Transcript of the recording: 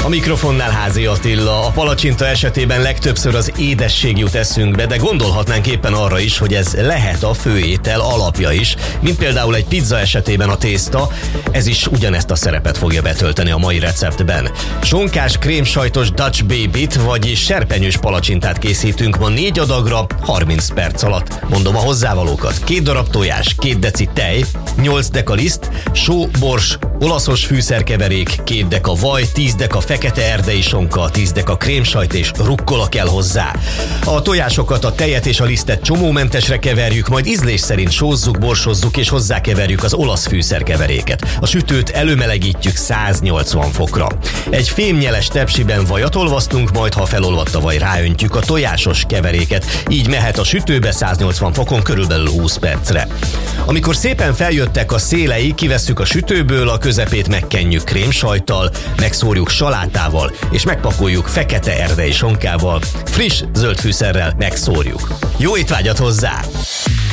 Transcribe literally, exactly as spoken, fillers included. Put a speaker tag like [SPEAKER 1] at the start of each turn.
[SPEAKER 1] A mikrofonnál Házi Attila. A palacsinta esetében legtöbbször az édesség jut eszünkbe, de gondolhatnánk éppen arra is, hogy ez lehet a főétel alapja is, mint például egy pizza esetében a tészta, ez is ugyanezt a szerepet fogja betölteni a mai receptben. Sonkás, krémsajtos Dutch Babyt, vagyis serpenyős palacsintát készítünk ma négy adagra, harminc perc alatt. Mondom a hozzávalókat: két darab tojás, két deci tej, nyolc deka liszt, só, bors, olaszos fűszerkeverék, két deka vaj, tíz deka fekete erdei sonka, tíz deka krémsajt és rukkola kell hozzá. A tojásokat, a tejet és a lisztet csomómentesre keverjük, majd ízlés szerint sózzuk, borsozzuk és hozzákeverjük az olasz fűszerkeveréket. A sütőt előmelegítjük száznyolcvan fokra. Egy fémnyeles tepsiben vajat olvasztunk, majd ha felolvadt a vaj, ráöntjük a tojásos keveréket. Így mehet a sütőbe száznyolcvan fokon körülbelül húsz percre. Amikor szépen feljöttek a szélei, kivesszük a sütőből, a közepét megkenjük krémsajttal, megszórjuk salátával, és megpakoljuk fekete erdei sonkával, friss zöld fűszerrel megszórjuk. Jó étvágyat hozzá!